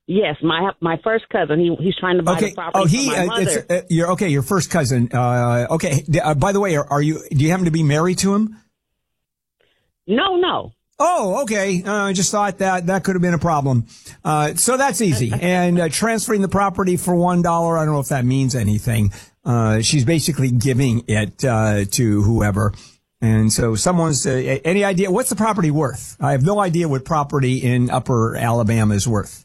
Yes, my first cousin. He's trying to buy the property from my mother. Your first cousin. Okay. By the way, do you happen to be married to him? No. Oh, okay. I just thought that could have been a problem. So that's easy. And transferring the property for $1, I don't know if that means anything. She's basically giving it to whoever. And so someone's, any idea, what's the property worth? I have no idea what property in Upper Alabama is worth.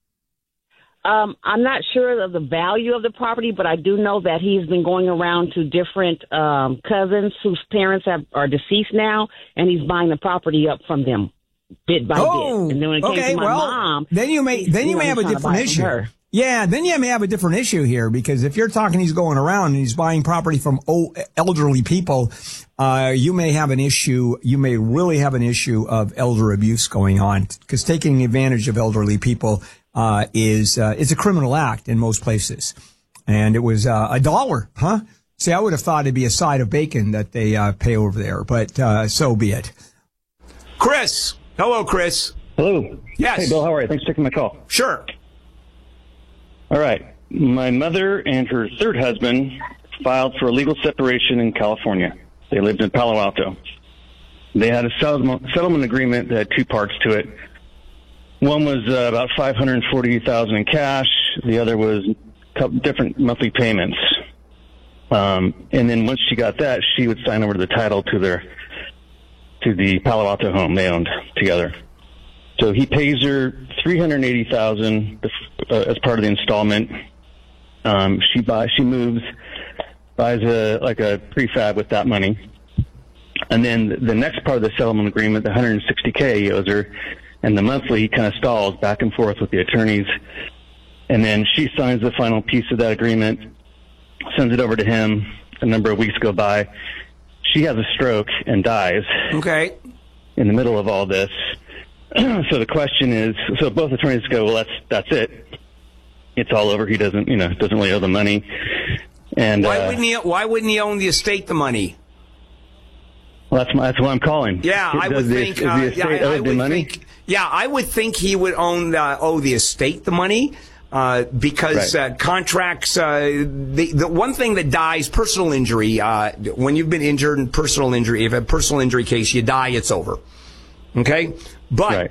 I'm not sure of the value of the property, but I do know that he's been going around to different cousins whose parents are deceased now, and he's buying the property up from them bit by bit. And then when it came to my mom, then you may have a different issue. Yeah, then you may have a different issue here, because if you're talking he's going around and he's buying property from elderly people, you may have an issue. You may really have an issue of elder abuse going on, because taking advantage of elderly people is a criminal act in most places. And it was $1, huh? See, I would have thought it'd be a side of bacon that they pay over there, but so be it. Chris. Hello, Chris. Hello. Yes. Hey, Bill, how are you? Thanks for taking my call. Sure. All right. My mother and her third husband filed for a legal separation in California. They lived in Palo Alto. They had a settlement agreement that had two parts to it. One was about $540,000 in cash. The other was a couple different monthly payments. And then once she got that, she would sign over the title to the Palo Alto home they owned together. So he pays her $380,000 as part of the installment. She moves, buys a prefab with that money, and then the next part of the settlement agreement, the $160K he owes her, and the monthly he kind of stalls back and forth with the attorneys, and then she signs the final piece of that agreement, sends it over to him. A number of weeks go by. She has a stroke and dies. Okay. In the middle of all this. So the question is, so both attorneys go, well, that's it. It's all over. He doesn't really owe the money. And why wouldn't he own the estate the money? Well, that's why I'm calling. Yeah, I would think. I would think he would owe the estate the money. Because right. Contracts, the one thing that dies, personal injury, when you've been injured in personal injury, if you have a personal injury case, you die, it's over. Okay? But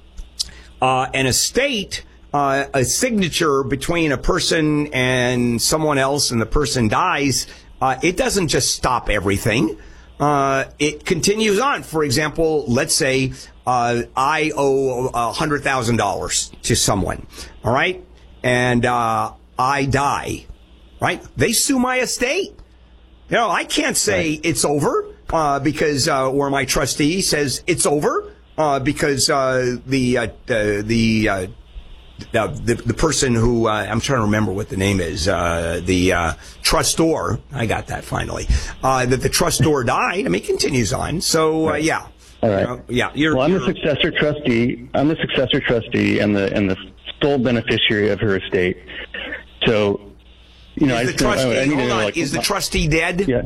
an estate, a signature between a person and someone else and the person dies, it doesn't just stop everything. It continues on. For example, let's say I owe $100,000 to someone. All right? And I die, right? They sue my estate. You know, I can't say it's over because or my trustee says it's over because the person who I'm trying to remember what the name is, the trustor. I got that finally. That the trustor died. I mean, it continues on. So yeah. All right. I'm the successor trustee. I'm the successor trustee and the sole beneficiary of her estate. So, I need to know, is the trustee dead? Yeah.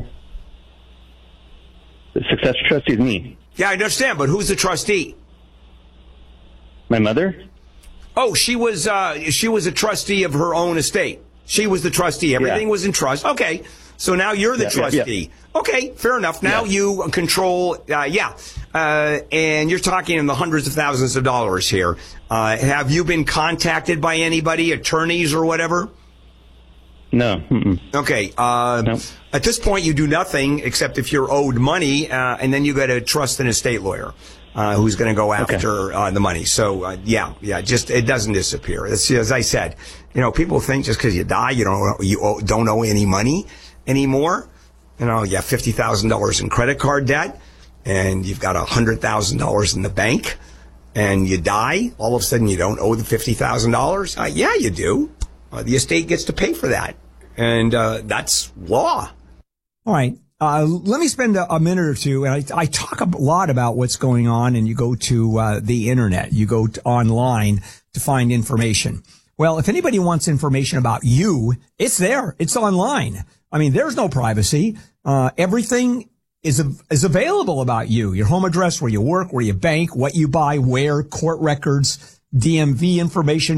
The successor trustee is me. Yeah, I understand, but who's the trustee? My mother? Oh, she was a trustee of her own estate. She was the trustee. Everything was in trust. Okay. So now you're the trustee. Yeah. Okay, fair enough. Now you control, and you're talking in the hundreds of thousands of dollars here. Have you been contacted by anybody, attorneys or whatever? No. Mm-mm. Okay. No. At this point, you do nothing except if you're owed money, and then you got to trust an estate lawyer who's going to go after the money. So, just it doesn't disappear. It's, as I said, people think just because you die, you don't owe any money anymore. You have $50,000 in credit card debt, and you've got $100,000 in the bank, and you die. All of a sudden, you don't owe the $50,000. Yeah, you do. The estate gets to pay for that, and that's law. All right. Let me spend a minute or two, and I talk a lot about what's going on, and you go to the internet. You go online to find information. Well, if anybody wants information about you, it's there. It's online. I mean, there's no privacy. Everything is available about you. Your home address, where you work, where you bank, what you buy, where, court records, DMV information.